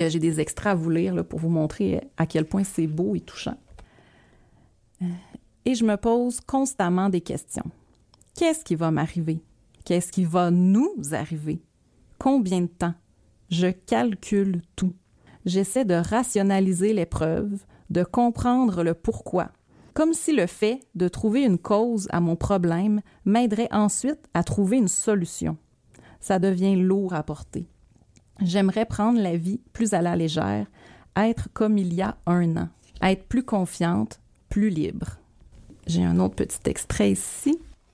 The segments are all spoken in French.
j'ai des extraits à vous lire là, pour vous montrer à quel point c'est beau et touchant. Et je me pose constamment des questions. Qu'est-ce qui va m'arriver? Qu'est-ce qui va nous arriver? Combien de temps? Je calcule tout. J'essaie de rationaliser l'épreuve, de comprendre le pourquoi. Comme si le fait de trouver une cause à mon problème m'aiderait ensuite à trouver une solution. Ça devient lourd à porter. J'aimerais prendre la vie plus à la légère, être comme il y a 1 an, être plus confiante, plus libre. J'ai un autre petit extrait ici.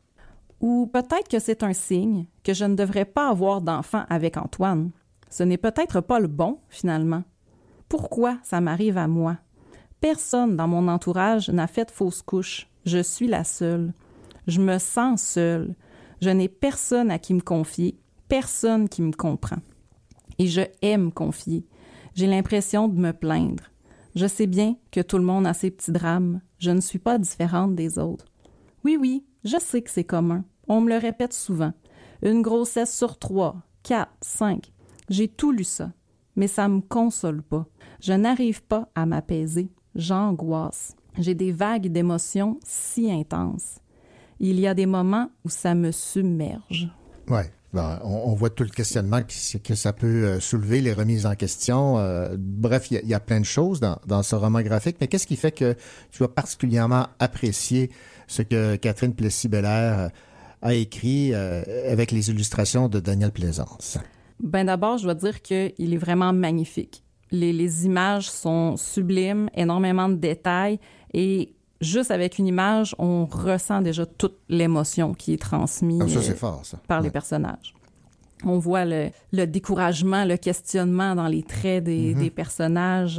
Ou peut-être que c'est un signe que je ne devrais pas avoir d'enfant avec Antoine. Ce n'est peut-être pas le bon, finalement. Pourquoi ça m'arrive à moi? Personne dans mon entourage n'a fait de fausse couche. Je suis la seule. Je me sens seule. Je n'ai personne à qui me confier, personne qui me comprend. Et je aime confier. J'ai l'impression de me plaindre. Je sais bien que tout le monde a ses petits drames. Je ne suis pas différente des autres. Oui, je sais que c'est commun. On me le répète souvent. Une grossesse sur 3, 4, 5. J'ai tout lu ça. Mais ça me console pas. Je n'arrive pas à m'apaiser. J'angoisse. J'ai des vagues d'émotions si intenses. Il y a des moments où ça me submerge. Oui. Bon, on voit tout le questionnement que ça peut soulever, les remises en question. Bref, il y a plein de choses dans ce roman graphique. Mais qu'est-ce qui fait que tu as particulièrement apprécié ce que Catherine Plessis-Bellaire a écrit avec les illustrations de Daniel Plaisance? Bien, d'abord, je dois dire qu'il est vraiment magnifique. Les images sont sublimes, énormément de détails et juste avec une image, on ressent déjà toute l'émotion qui est transmise c'est fort, ça. par les personnages. On voit le découragement, le questionnement dans les traits des personnages.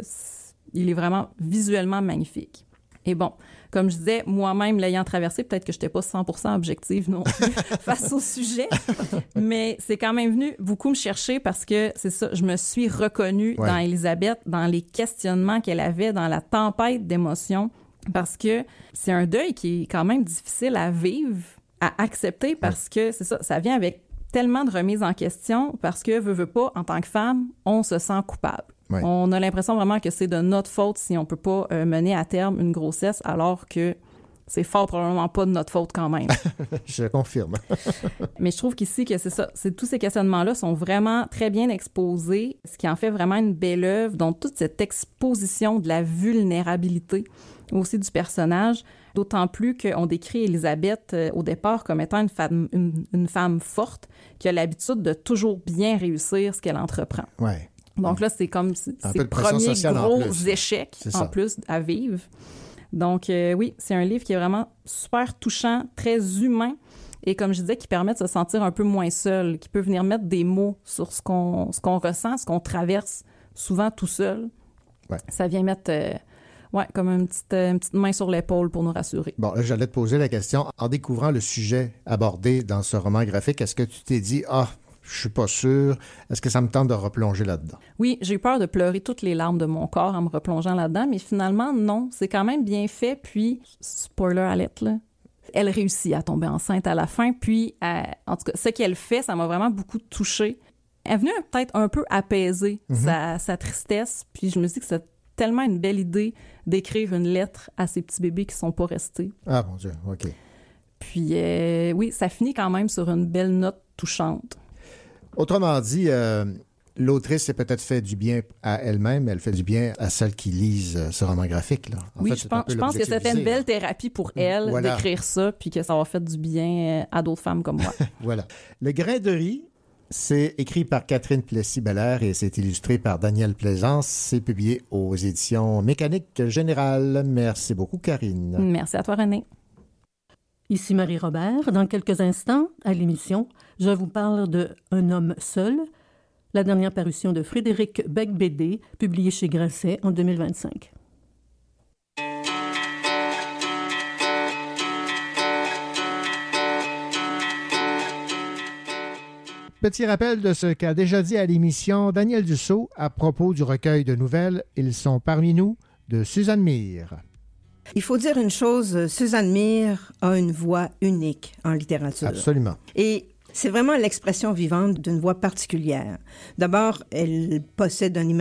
Il est vraiment visuellement magnifique. Et bon, comme je disais, moi-même l'ayant traversé, peut-être que je n'étais pas 100% objective non plus face au sujet, mais c'est quand même venu beaucoup me chercher parce que c'est ça, je me suis reconnue dans Élisabeth, dans les questionnements qu'elle avait, dans la tempête d'émotions. Parce que c'est un deuil qui est quand même difficile à vivre, à accepter, parce que c'est ça, ça vient avec tellement de remises en question, parce que, veut pas, en tant que femme, on se sent coupable. Ouais. On a l'impression vraiment que c'est de notre faute si on peut pas mener à terme une grossesse, alors que c'est fort probablement pas de notre faute quand même. Je confirme. Mais je trouve qu'ici, que c'est ça, tous ces questionnements-là sont vraiment très bien exposés, ce qui en fait vraiment une belle œuvre, donc toute cette exposition de la vulnérabilité aussi du personnage, d'autant plus qu'on décrit Élisabeth au départ comme étant une femme forte qui a l'habitude de toujours bien réussir ce qu'elle entreprend. Ouais. Donc là, c'est comme ses premiers gros échecs en plus à vivre. Donc oui, c'est un livre qui est vraiment super touchant, très humain et comme je disais, qui permet de se sentir un peu moins seul, qui peut venir mettre des mots sur ce qu'on ressent, ce qu'on traverse souvent tout seul. Ouais. Ça vient mettre... comme une petite main sur l'épaule pour nous rassurer. Bon, là, j'allais te poser la question. En découvrant le sujet abordé dans ce roman graphique, est-ce que tu t'es dit « Ah, je suis pas sûr. Est-ce que ça me tente de replonger là-dedans? » Oui, j'ai eu peur de pleurer toutes les larmes de mon corps en me replongeant là-dedans, mais finalement, non. C'est quand même bien fait. Puis, spoiler alert, là, elle réussit à tomber enceinte à la fin. Puis, en tout cas, ce qu'elle fait, ça m'a vraiment beaucoup touchée. Elle est venue peut-être un peu apaiser sa tristesse. Puis, je me suis dit que c'est tellement une belle idée d'écrire une lettre à ces petits bébés qui ne sont pas restés. Ah, mon Dieu, OK. Puis, oui, ça finit quand même sur une belle note touchante. Autrement dit, l'autrice s'est peut-être fait du bien à elle-même, mais elle fait du bien à celles qui lisent ce roman graphique. Là. En fait, je pense que c'était une belle thérapie pour elle d'écrire ça, puis que ça va faire du bien à d'autres femmes comme moi. Voilà. Le grain de riz, c'est écrit par Catherine Plessis-Bellaire et c'est illustré par Daniel Plaisance. C'est publié aux éditions Mécanique Générale. Merci beaucoup, Karine. Merci à toi, René. Ici Marie-Robert. Dans quelques instants, à l'émission, je vous parle de Un homme seul, la dernière parution de Frédéric Beigbeder, publiée chez Grasset en 2025. Petit rappel de ce qu'a déjà dit à l'émission Daniel Dussault à propos du recueil de nouvelles « Ils sont parmi nous » de Suzanne Mire. Il faut dire une chose, Suzanne Mire a une voix unique en littérature. Absolument. Et c'est vraiment l'expression vivante d'une voix particulière. D'abord, elle possède un